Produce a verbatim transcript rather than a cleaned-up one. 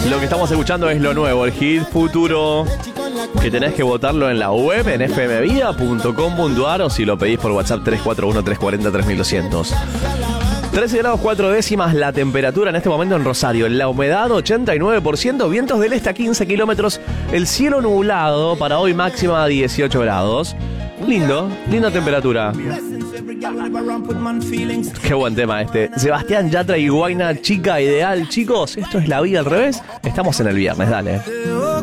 Lo que estamos escuchando es lo nuevo, el hit futuro, que tenés que votarlo en la web, en f m vida punto com punto a r, o si lo pedís por WhatsApp tres cuatro uno, tres cuatro cero, tres mil doscientos. trece grados cuatro décimas la temperatura en este momento en Rosario. La humedad ochenta y nueve por ciento, vientos del este a quince kilómetros. El cielo nublado, para hoy máxima dieciocho grados. Lindo, linda temperatura. Qué buen tema este. Sebastián Yatra y Guayna, Chica Ideal. Chicos, esto es La Vida al Revés. Estamos en el viernes, dale.